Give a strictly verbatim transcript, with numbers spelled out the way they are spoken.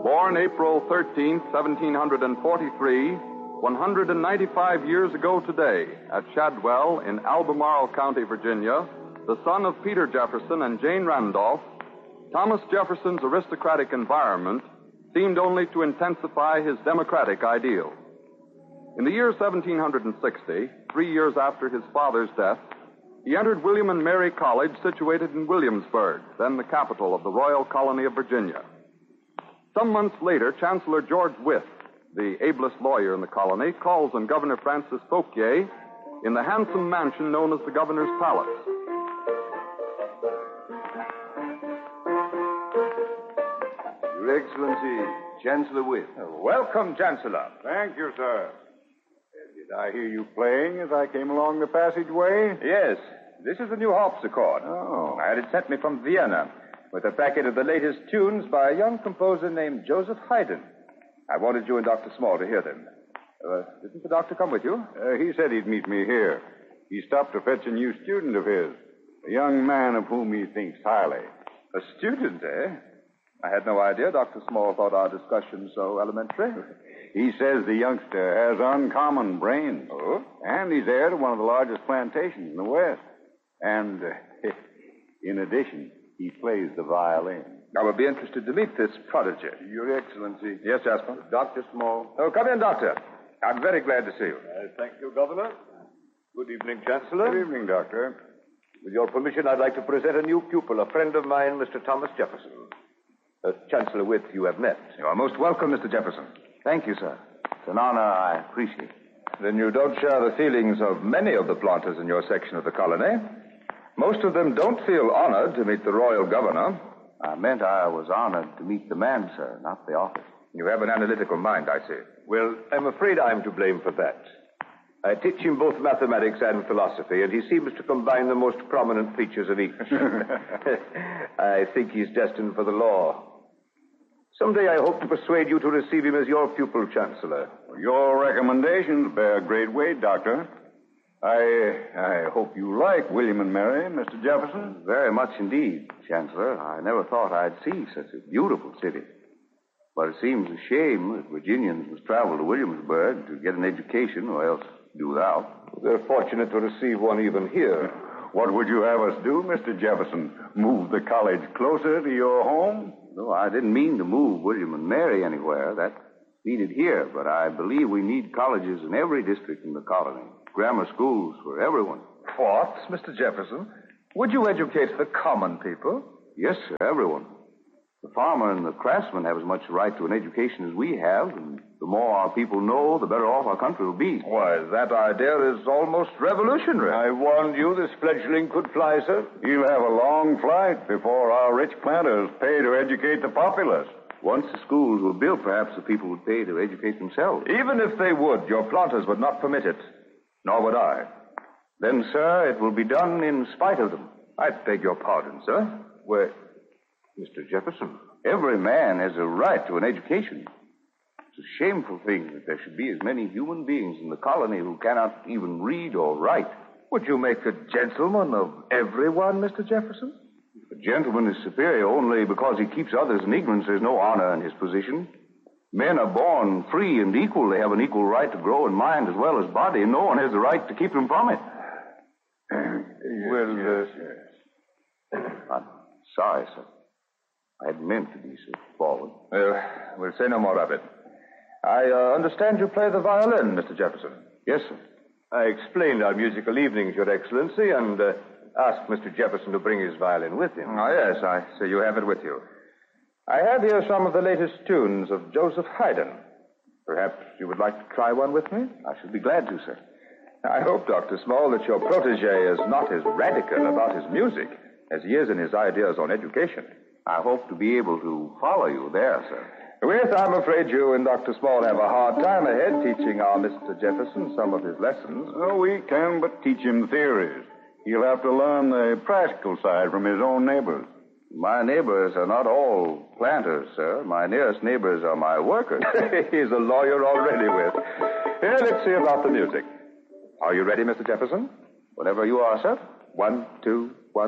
Born April thirteenth, seventeen forty-three, one hundred ninety-five years ago today, at Shadwell in Albemarle County, Virginia, the son of Peter Jefferson and Jane Randolph, Thomas Jefferson's aristocratic environment seemed only to intensify his democratic ideal. In the year seventeen sixty, three years after his father's death, he entered William and Mary College, situated in Williamsburg, then the capital of the Royal Colony of Virginia. Some months later, Chancellor George Wythe, the ablest lawyer in the colony, calls on Governor Francis Fauquier in the handsome mansion known as the Governor's Palace. Your Excellency, Chancellor Wythe. Welcome, Chancellor. Thank you, sir. Did I hear you playing as I came along the passageway? Yes, this is the new harpsichord. Oh. I had it sent me from Vienna with a packet of the latest tunes by a young composer named Joseph Haydn. I wanted you and Doctor Small to hear them. Uh, didn't the doctor come with you? Uh, he said he'd meet me here. He stopped to fetch a new student of his, a young man of whom he thinks highly. A student, eh? I had no idea Doctor Small thought our discussion so elementary. He says the youngster has uncommon brains. Oh? And he's heir to one of the largest plantations in the West. And, uh, in addition, he plays the violin. I would be interested to meet this prodigy. Your Excellency. Yes, Jasper? Doctor Small. Oh, come in, Doctor. I'm very glad to see you. Uh, thank you, Governor. Good evening, Chancellor. Good evening, Doctor. With your permission, I'd like to present a new pupil, a friend of mine, Mister Thomas Jefferson. Uh, Chancellor Wythe, you have met. You are most welcome, Mister Jefferson. Thank you, sir. It's an honor I appreciate. Then you don't share the feelings of many of the planters in your section of the colony. Most of them don't feel honored to meet the royal governor. I meant I was honored to meet the man, sir, not the office. You have an analytical mind, I see. Well, I'm afraid I'm to blame for that. I teach him both mathematics and philosophy, and he seems to combine the most prominent features of each. I think he's destined for the law. Someday I hope to persuade you to receive him as your pupil, Chancellor. Your recommendations bear great weight, Doctor. I I hope you like William and Mary, Mister Jefferson. Very much indeed, Chancellor. I never thought I'd see such a beautiful city. But it seems a shame that Virginians must travel to Williamsburg to get an education or else do without. They're fortunate to receive one even here. What would you have us do, Mister Jefferson? Move the college closer to your home? No, I didn't mean to move William and Mary anywhere. That's needed here. But I believe we need colleges in every district in the colony. Grammar schools for everyone. What, Mister Jefferson? Would you educate the common people? Yes, sir, everyone. The farmer and the craftsman have as much right to an education as we have, and the more our people know, the better off our country will be. Why, that idea is almost revolutionary. I warned you this fledgling could fly, sir. He'll have a long flight before our rich planters pay to educate the populace. Once the schools were built, perhaps the people would pay to educate themselves. Even if they would, your planters would not permit it. Nor would I. Then, sir, it will be done in spite of them. I beg your pardon, sir. Well, Mister Jefferson, every man has a right to an education. It's a shameful thing that there should be as many human beings in the colony who cannot even read or write. Would you make a gentleman of everyone, Mister Jefferson? If a gentleman is superior only because he keeps others in ignorance, there's no honor in his position. Men are born free and equal. They have an equal right to grow in mind as well as body, and no one has the right to keep them from it. Well, yes, yes. I'm sorry, sir. I hadn't meant to be so forward. Uh, we'll say no more of it. I uh, understand you play the violin, Mister Jefferson. Yes, sir. I explained our musical evenings, Your Excellency, and uh, asked Mister Jefferson to bring his violin with him. Oh, yes, I see you have it with you. I have here some of the latest tunes of Joseph Haydn. Perhaps you would like to try one with me? I should be glad to, sir. I hope, Doctor Small, that your protege is not as radical about his music as he is in his ideas on education. I hope to be able to follow you there, sir. With, I'm afraid you and Doctor Small have a hard time ahead teaching our Mister Jefferson some of his lessons. Oh, we can but teach him theories. He'll have to learn the practical side from his own neighbors. My neighbors are not all planters, sir. My nearest neighbors are my workers. He's a lawyer already, with. Here, let's see about the music. Are you ready, Mister Jefferson? Whatever you are, sir. One, two,